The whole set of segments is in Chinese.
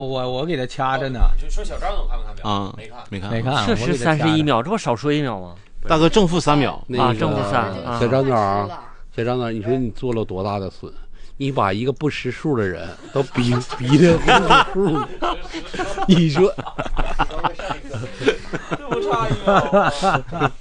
我给他掐着呢。 就说小张总看没看表啊？ 没看， 确实31秒，这不少说1秒吗？ 大哥正负3秒啊，正负3 啊。小张总，你说你做了多大的损？你把一个不识数的人都逼得不识数，你说？ 这不差1秒。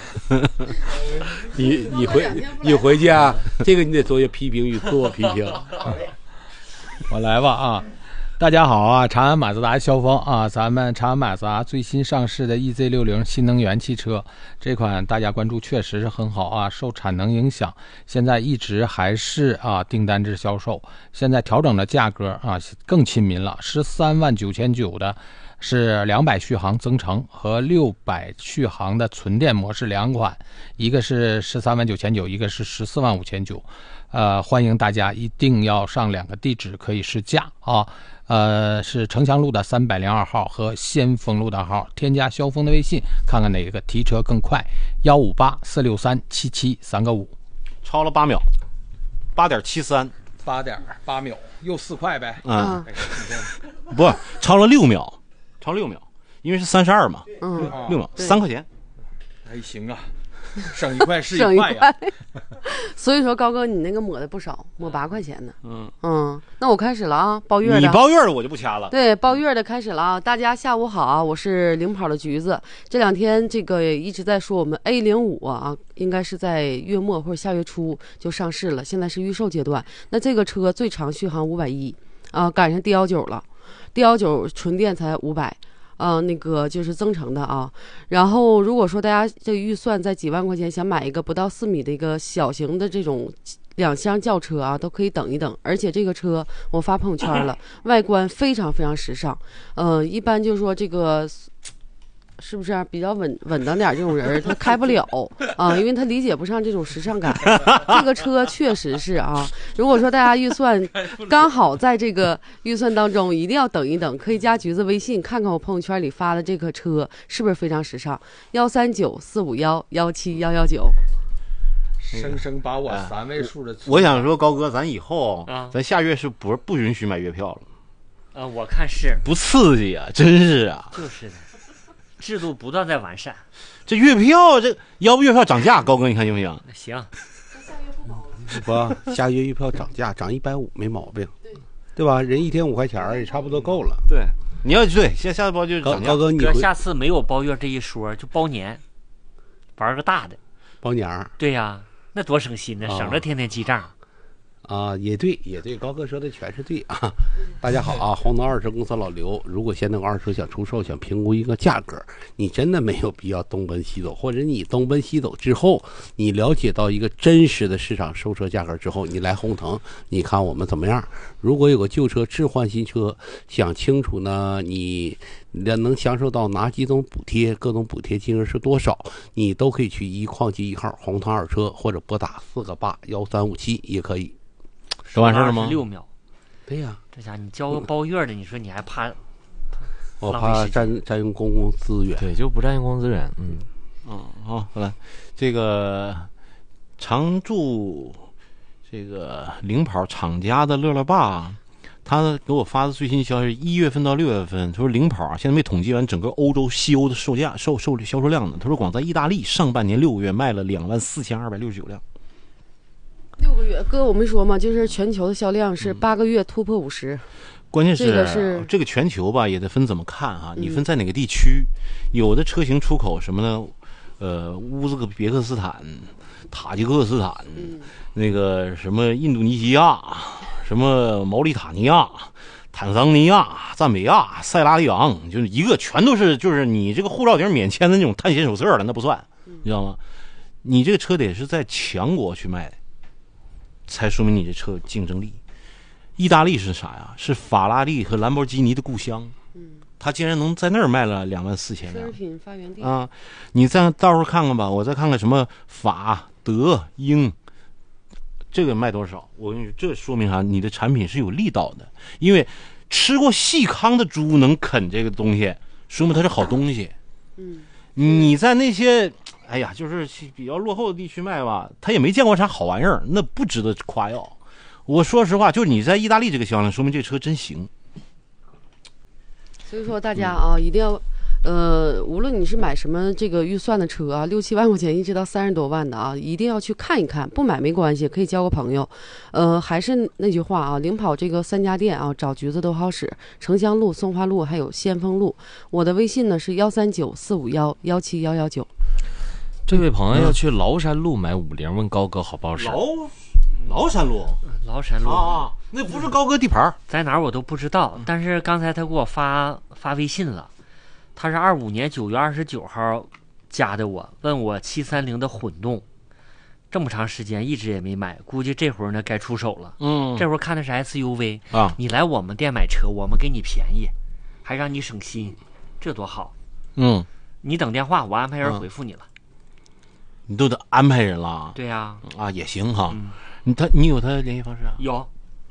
你回去啊，这个你得做些批评与自我批评。 我来吧啊！大家好啊，长安马自达肖峰啊，咱们长安马自达最新上市的 EZ60 新能源汽车，这款大家关注确实是很好啊，受产能影响，现在一直还是订单制销售，现在调整的价格啊更亲民了，13.990万的是200续航增程和600续航的纯电模式两款，一个是13.990万，一个是14.590万。欢迎大家一定要上2个地址可以试驾啊。是城墙路的302号和先锋路的号，添加肖峰的微信，看看哪个提车更快。158-463-7735， 超了8秒，8.73，8.8 秒，又4块呗。 不，超了6秒，因为是32嘛。6秒，3块钱。 还行啊。省1块是1块呀， 所以说高哥你那个抹的不少，抹8块钱呢。那我开始了啊，包月的。 你包月的我就不掐了。 对，包月的开始了啊！大家下午好啊，我是领跑的橘子。这2天这个一直在说我们 A05啊，应该是在月末或者下月初就上市了，现在是预售阶段。那这个车最长续航510啊，赶上 D19了，D19纯电才500。那个就是增程的啊，然后如果说大家这个预算在几万块钱，想买一个不到4米的一个小型的这种2厢轿车啊，都可以等一等。而且这个车我发朋友圈了，外观非常非常时尚。一般就说这个是不是比较稳当点这种人他开不了啊，因为他理解不上这种时尚感。这个车确实是啊，如果说大家预算刚好在这个预算当中，一定要等一等，可以加橘子微信看看我朋友圈里发的这个车是不是非常时尚。139-451-17119。 生生把我3位数的我想说高哥，咱以后咱下月是不允许买月票了。 我看是不刺激啊，真是啊。 就是的。制度不断在完善， 这月票要不月票涨价，高哥你看行不行？ 行， 不，下月月票涨价，涨150没毛病，对吧？人1天5块钱也差不多够了。 对，你要对下次包就涨价。 高哥，你下次没有包月这一说，就包年，玩个大的， 包年。 对呀，那多省心呢，省着天天记账。 也对，高哥说的全是对啊。大家好啊，黄灯二手车公司老刘。如果现在有二手车想出售，想评估一个价格，你真的没有必要东奔西走，或者你东奔西走之后，你了解到一个真实的市场售车价格之后，你来红腾，你看我们怎么样？如果有个旧车置换新车，想清楚呢，你能享受到哪几种补贴，各种补贴金额是多少，你都可以去1矿机1号红腾二手车，或者拨打4个81357也可以。 说完事了吗？ 6秒。 对呀， 这家你交个包月的，你说你还怕？ 我怕占用公共资源。 对，就不占用公共资源。 好，好了，这个常驻这个领跑厂家的乐乐爸，他给我发的最新消息，1月份到6月份，他说领跑现在没统计完整个欧洲、西欧的售售量呢。他说光在意大利上半年6个月卖了24269辆。 6个月，哥我没说嘛，就是全球的销量是8个月突破50。 关键是这个全球吧，也得分怎么看啊？你分在哪个地区？有的车型出口什么呢？乌兹别克斯坦、塔吉克斯坦，那个什么印度尼西亚，什么毛里塔尼亚、坦桑尼亚、赞比亚、塞拉利昂，就是一个全都是就是你这个护照顶免签的那种探险手册了，那不算，你知道吗？你这个车得是在强国去卖的，才说明你这车有竞争力。意大利是啥呀？是法拉利和兰博基尼的故乡。他竟然能在那儿卖了24000辆。奢侈品发源地啊！你再到时候看看吧，我再看看什么法、德、英，这个卖多少？我跟你说，这说明啥？你的产品是有力道的，因为吃过细糠的猪能啃这个东西，说明它是好东西。你在那些哎呀，就是比较落后的地区卖吧，他也没见过啥好玩意儿，那不值得夸耀。我说实话，就是你在意大利这个销量，说明这车真行。 所以说大家啊，一定要。无论你是买什么这个预算的车啊，6、7万块钱一直到30多万的啊，一定要去看一看。不买没关系，可以交个朋友。还是那句话啊，领跑这个3家店啊，找橘子都好使。城乡路、松花路还有先锋路。我的微信呢是139-451-17119。 这位朋友要去崂山路买50，问高哥好不好使？ 崂山路， 崂山路啊，那不是高哥地盘， 在哪儿我都不知道。但是刚才他给我发微信了。他是25年9月29号加的我，问我730的混动，这么长时间一直也没买，估计这会儿呢该出手了。这会儿看的是 SUV 啊， 你来我们店买车，我们给你便宜，还让你省心，这多好。你等电话，我安排人回复你了。 你都得安排人了？ 对呀。 啊，也行哈。你有他联系方式啊？ 有。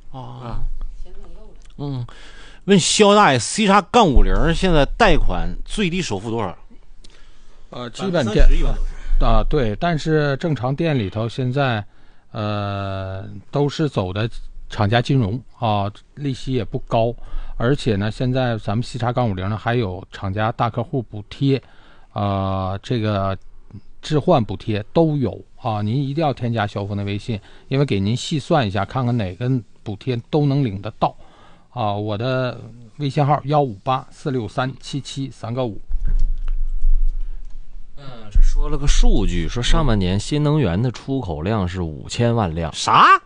问肖大爷 ，C 叉杠50现在贷款最低首付多少？ 基本店啊，对，但是正常店里头现在都是走的厂家金融啊，利息也不高，而且呢，现在咱们 C 叉杠50呢还有厂家大客户补贴，这个置换补贴都有啊，您一定要添加肖峰的微信，因为给您细算一下，看看哪个补贴都能领得到。我的微信号158-463-773-5。 这说了个数据，说上半年新能源的出口量是5000万辆。 啥？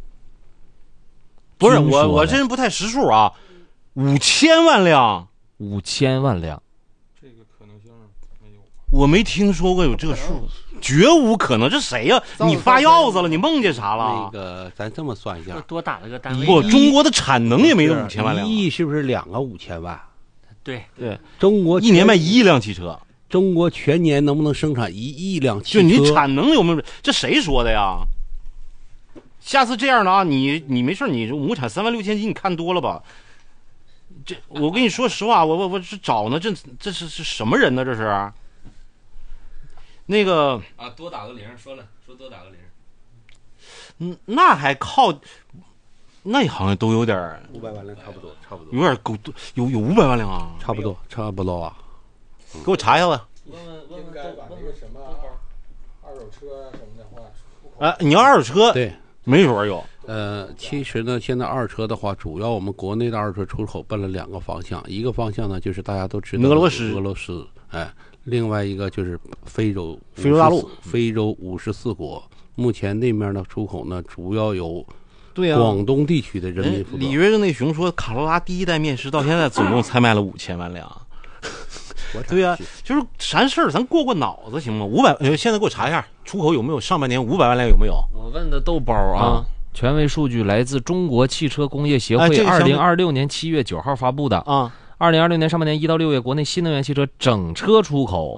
不是我这人不太识数啊，5000万辆 ，5000万辆， 这个可能性没有， 我没听说过有这个数，绝无可能。这谁呀？你发钥匙了？你梦见啥了？ 那个，咱这么算一下， 多打了个单位。 不，中国的产能也没有5000万辆。 1亿是不是2个5000万？ 对， 中国一年卖1亿辆汽车。 中国全年能不能生产1亿辆汽车？ 就你产能有没有？这谁说的呀？下次这样的啊，你没事，你亩产36000斤，你看多了吧？这我跟你说实话，我是找呢，这是什么人呢？这是那个啊，多打个0，说多打个 0。那还靠，那好像都有点 500万辆，差不多， 有点够多，有500万辆啊， 差不多啊。 给我查一下子。 应该把那个什么二手车啊什么的话， 你要二手车， 对， 没准有。 其实呢，现在二手车的话，主要我们国内的二手车出口奔了2个方向，一个方向呢就是大家都知道俄罗斯，另外一个就是非洲大陆， 非洲54国。目前那面的出口呢，主要有广东地区的人民负责。 里约热内熊说，卡罗拉第一代面世到现在总共才卖了5000万辆。对呀，就是啥事儿咱过脑子行吗？500，现在给我查一下出口有没有上半年500万辆有没有？ 我问的豆包啊，权威数据来自中国汽车工业协会2026年7月9号发布的啊。2026年上半年1到6月，国内新能源汽车整车出口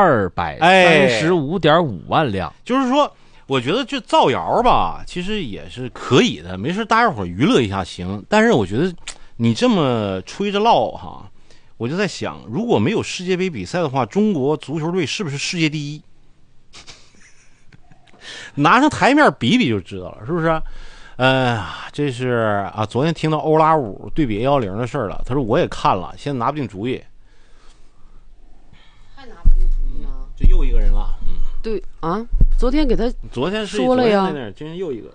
235.5万辆。 就是说，我觉得就造谣吧，其实也是可以的，没事大家伙娱乐一下行。但是我觉得你这么吹着唠哈。我就在想，如果没有世界杯比赛的话，中国足球队是不是世界第一？拿上台面比比就知道了，是不是？这是啊，昨天听到欧拉5对比 A10 的事了，他说我也看了，现在拿不定主意。 还拿不定主意吗？ 这又一个人了， 对啊，昨天说了呀， 今天又一个。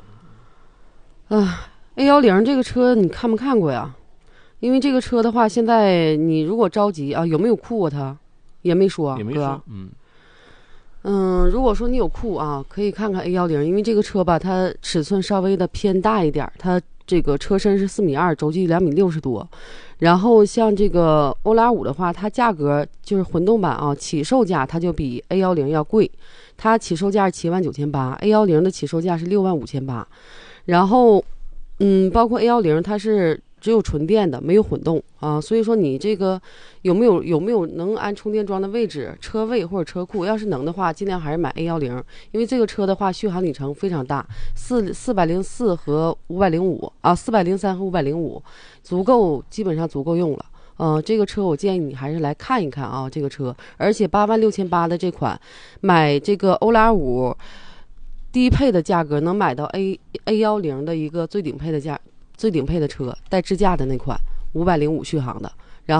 A10这个车你看没看过呀？因为这个车的话，现在你如果着急啊，有没有库啊？他也没说， 也没说。 如果说你有库啊，可以看看 A10，因为这个车吧，它尺寸稍微的偏大一点，它这个车身是4.2米，轴距2.60米多。然后像这个欧拉5的话，它价格就是混动版啊，起售价它就比 A10要贵，它起售价是79800，A10的起售价是65800。然后包括 A10它是只有纯电的，没有混动啊，所以说你这个有没有能安充电桩的位置、车位或者车库？要是能的话，尽量还是买 A10，因为这个车的话续航里程非常大，404和505啊，403和505，基本上足够用了。这个车我建议你还是来看一看啊，这个车，而且86800的这款，买这个欧拉5低配的价格能买到 A10的一个最顶配的车，带支架的那款505续航的，